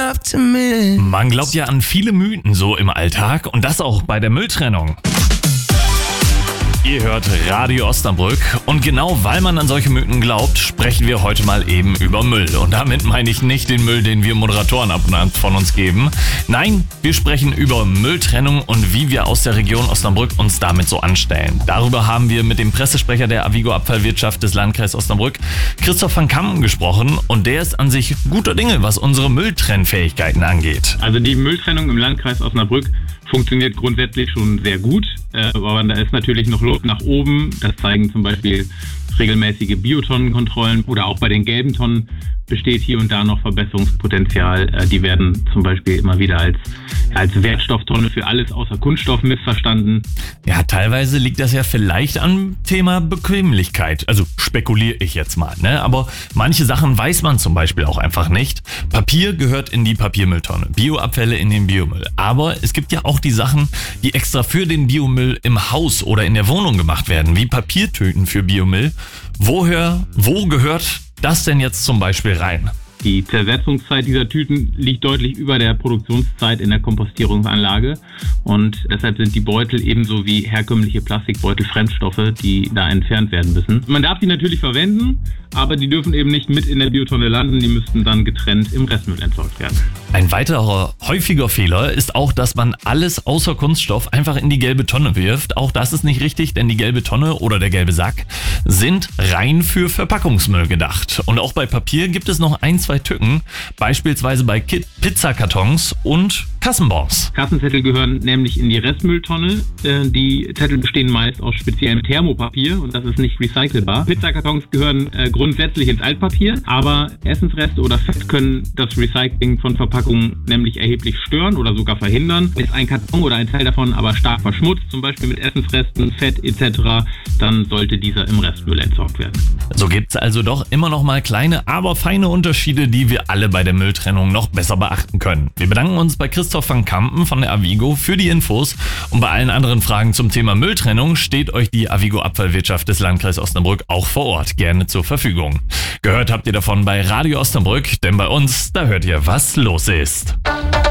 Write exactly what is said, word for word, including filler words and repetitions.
enough to miss. Man glaubt ja an viele Mythen so im Alltag und das auch bei der Mülltrennung. Ihr hört Radio Osnabrück und genau weil man an solche Mythen glaubt, sprechen wir heute mal eben über Müll. Und damit meine ich nicht den Müll, den wir Moderatoren ab und an von uns geben. Nein, wir sprechen über Mülltrennung und wie wir aus der Region Osnabrück uns damit so anstellen. Darüber haben wir mit dem Pressesprecher der Avigo Abfallwirtschaft des Landkreises Osnabrück, Christoph van Kampen, gesprochen und der ist an sich guter Dinge, was unsere Mülltrennfähigkeiten angeht. Also die Mülltrennung im Landkreis Osnabrück funktioniert grundsätzlich schon sehr gut, aber da ist natürlich noch Luft nach oben. Das zeigen zum Beispiel regelmäßige Biotonnenkontrollen oder auch bei den gelben Tonnen besteht hier und da noch Verbesserungspotenzial. Die werden zum Beispiel immer wieder als, als Wertstofftonne für alles außer Kunststoff missverstanden. Ja, teilweise liegt das ja vielleicht am Thema Bequemlichkeit. Also spekuliere ich jetzt mal, ne? Aber manche Sachen weiß man zum Beispiel auch einfach nicht. Papier gehört in die Papiermülltonne, Bioabfälle in den Biomüll. Aber es gibt ja auch die Sachen, die extra für den Biomüll im Haus oder in der Wohnung gemacht werden, wie Papiertüten für Biomüll. Woher, wo gehört das denn jetzt zum Beispiel rein? Die Zersetzungszeit dieser Tüten liegt deutlich über der Produktionszeit in der Kompostierungsanlage und deshalb sind die Beutel ebenso wie herkömmliche Plastikbeutel Fremdstoffe, die da entfernt werden müssen. Man darf die natürlich verwenden, aber die dürfen eben nicht mit in der Biotonne landen, die müssten dann getrennt im Restmüll entsorgt werden. Ein weiterer häufiger Fehler ist auch, dass man alles außer Kunststoff einfach in die gelbe Tonne wirft. Auch das ist nicht richtig, denn die gelbe Tonne oder der gelbe Sack sind rein für Verpackungsmüll gedacht. Und auch bei Papier gibt es noch ein, zwei Tücken, beispielsweise bei Ki- Pizzakartons und Kassenbons. Kassenzettel gehören nämlich in die Restmülltonne. Die Zettel bestehen meist aus speziellem Thermopapier und das ist nicht recycelbar. Pizzakartons gehören grundsätzlich ins Altpapier, aber Essensreste oder Fett können das Recycling von Verpackungen nämlich erheblich stören oder sogar verhindern. Ist ein Karton oder ein Teil davon aber stark verschmutzt, zum Beispiel mit Essensresten, Fett et cetera, dann sollte dieser im Restmüll entsorgt werden. So gibt es also doch immer noch mal kleine, aber feine Unterschiede, die wir alle bei der Mülltrennung noch besser beachten können. Wir bedanken uns bei Christoph van Kampen von der Avigo für die Infos und bei allen anderen Fragen zum Thema Mülltrennung steht euch die Avigo Abfallwirtschaft des Landkreises Osnabrück auch vor Ort gerne zur Verfügung. Gehört habt ihr davon bei Radio Osnabrück, denn bei uns, da hört ihr, was los ist.